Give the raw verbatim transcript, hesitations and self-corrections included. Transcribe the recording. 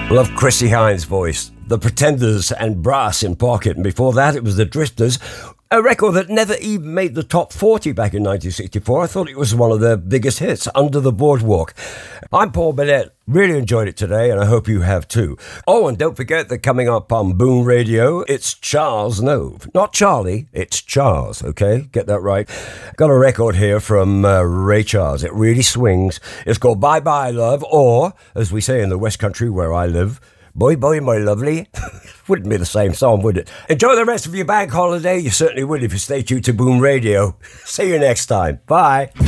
Love Chrissie Hynde's voice. The Pretenders and Brass in Pocket. And before that, it was The Drifters, a record that never even made the top forty back in nineteen sixty-four. I thought it was one of their biggest hits, Under the Boardwalk. I'm Paul Bennett. Really enjoyed it today, and I hope you have too. Oh, and don't forget that coming up on Boom Radio, it's Charles Nove. Not Charlie, it's Charles, okay? Get that right. Got a record here from uh, Ray Charles. It really swings. It's called Bye Bye Love, or, as we say in the West Country where I live, Boy, boy, my lovely. Wouldn't be the same song, would it? Enjoy the rest of your bank holiday. You certainly would if you stay tuned to Boom Radio. See you next time. Bye.